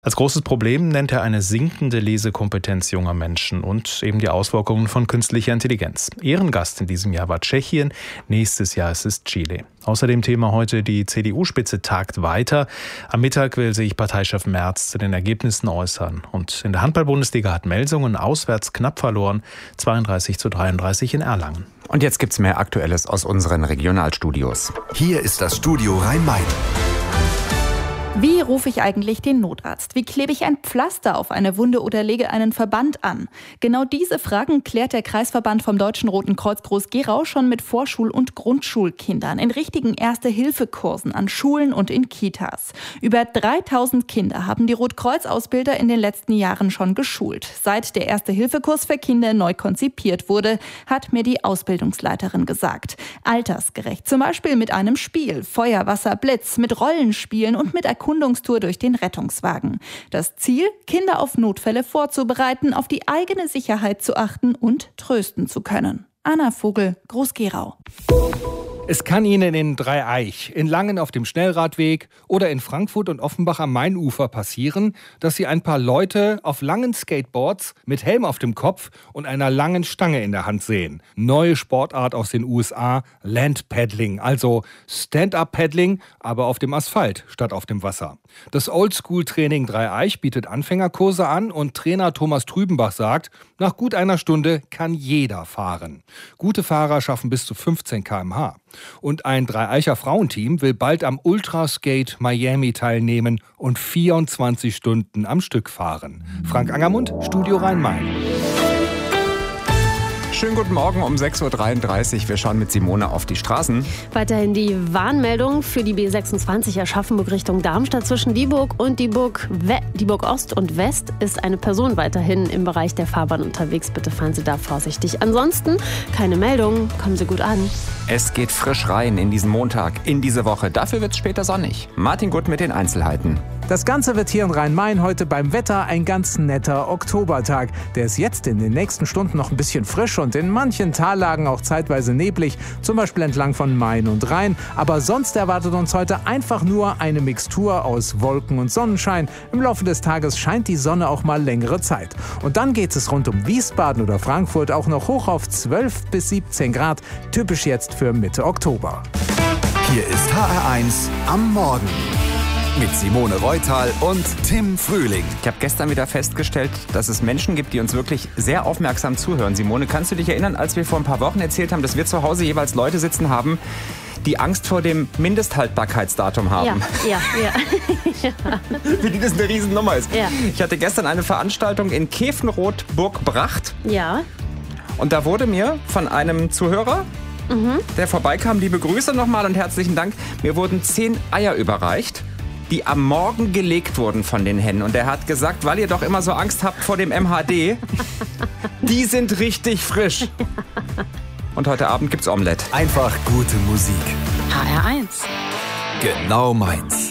Als großes Problem nennt er eine sinkende Lesekompetenz junger Menschen und eben die Auswirkungen von künstlicher Intelligenz. Ehrengast in diesem Jahr war Tschechien, nächstes Jahr ist es Chile. Außerdem Thema heute, die CDU-Spitze tagt weiter. Am Mittag will sich Parteichef Merz zu den Ergebnissen äußern. Und in der Handball-Bundesliga hat Melsungen auswärts knapp verloren, 32:33 in Erlangen. Und jetzt gibt's mehr Aktuelles aus unseren Regionalstudios. Hier ist das Studio Rhein-Main. Wie rufe ich eigentlich den Notarzt? Wie klebe ich ein Pflaster auf eine Wunde oder lege einen Verband an? Genau diese Fragen klärt der Kreisverband vom Deutschen Roten Kreuz Groß-Gerau schon mit Vorschul- und Grundschulkindern in richtigen Erste-Hilfe-Kursen an Schulen und in Kitas. Über 3000 Kinder haben die Rotkreuz-Ausbilder in den letzten Jahren schon geschult. Seit der Erste-Hilfe-Kurs für Kinder neu konzipiert wurde, hat mir die Ausbildungsleiterin gesagt. Altersgerecht, zum Beispiel mit einem Spiel, Feuer, Wasser, Blitz, mit Rollenspielen und mit Erkundungstour durch den Rettungswagen. Das Ziel, Kinder auf Notfälle vorzubereiten, auf die eigene Sicherheit zu achten und trösten zu können. Anna Vogel, Groß-Gerau. Es kann Ihnen in Dreieich, in Langen auf dem Schnellradweg oder in Frankfurt und Offenbach am Mainufer passieren, dass Sie ein paar Leute auf langen Skateboards mit Helm auf dem Kopf und einer langen Stange in der Hand sehen. Neue Sportart aus den USA, Land-Paddling, also Stand-Up-Paddling, aber auf dem Asphalt statt auf dem Wasser. Das Oldschool-Training Dreieich bietet Anfängerkurse an und Trainer Thomas Trübenbach sagt, nach gut einer Stunde kann jeder fahren. Gute Fahrer schaffen bis zu 15 km/h. Und ein Dreieicher Frauenteam will bald am Ultraskate Miami teilnehmen und 24 Stunden am Stück fahren. Frank Angermund, Studio Rhein-Main. Schönen guten Morgen um 6:33 Uhr. Wir schauen mit Simone auf die Straßen. Weiterhin die Warnmeldung für die B26 Aschaffenburg Richtung Darmstadt. Zwischen Dieburg und Dieburg Ost und West ist eine Person weiterhin im Bereich der Fahrbahn unterwegs. Bitte fahren Sie da vorsichtig. Ansonsten keine Meldung. Kommen Sie gut an. Es geht frisch rein in diesen Montag, in diese Woche. Dafür wird es später sonnig. Martin Gutt mit den Einzelheiten. Das Ganze wird hier in Rhein-Main heute beim Wetter ein ganz netter Oktobertag. Der ist jetzt in den nächsten Stunden noch ein bisschen frisch und in manchen Tallagen auch zeitweise neblig, zum Beispiel entlang von Main und Rhein. Aber sonst erwartet uns heute einfach nur eine Mixtur aus Wolken und Sonnenschein. Im Laufe des Tages scheint die Sonne auch mal längere Zeit. Und dann geht es rund um Wiesbaden oder Frankfurt auch noch hoch auf 12 bis 17 Grad, typisch jetzt für Mitte Oktober. Hier ist HR1 am Morgen mit Simone Reutal und Tim Frühling. Ich habe gestern wieder festgestellt, dass es Menschen gibt, die uns wirklich sehr aufmerksam zuhören. Simone, kannst du dich erinnern, als wir vor ein paar Wochen erzählt haben, dass wir zu Hause jeweils Leute sitzen haben, die Angst vor dem Mindesthaltbarkeitsdatum haben? Ja. Für die das eine Riesennummer ist. Ja. Ich hatte gestern eine Veranstaltung in Kefenrot-Burgbracht. Ja. Und da wurde mir von einem Zuhörer, der vorbeikam, liebe Grüße nochmal und herzlichen Dank, mir wurden 10 Eier überreicht, die am Morgen gelegt wurden von den Hennen. Und er hat gesagt, weil ihr doch immer so Angst habt vor dem MHD, die sind richtig frisch. Und heute Abend gibt's Omelette. Einfach gute Musik. HR1. Genau meins.